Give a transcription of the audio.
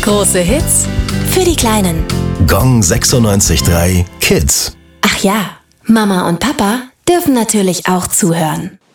Große Hits Für die Kleinen. Gong 96.3 Kids. Ach ja, Mama und Papa dürfen natürlich auch zuhören.